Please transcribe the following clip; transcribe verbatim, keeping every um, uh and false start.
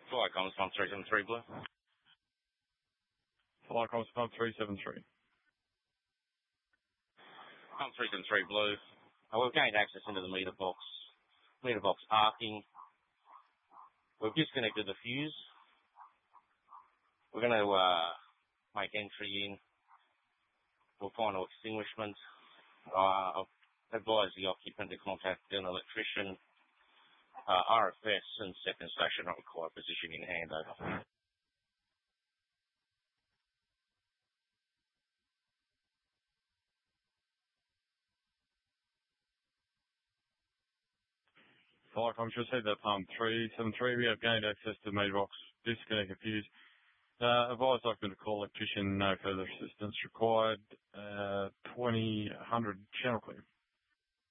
Flight comms one three seven three Blue. Flight comms one three seven three. one three seven three Blue. Uh, we've gained access into the meter box. Meter box arcing. We've disconnected the fuse. We're going to uh, make entry in for final extinguishment. Uh, I've advised the occupant to contact an electrician. Uh, R F S and second station not required position in handover. Flight comms received that palm three seven three. We have gained access to the meter box. Disconnect the fuse. Uh, advised occupant to call electrician. No further assistance required. Uh, twenty hundred channel clear.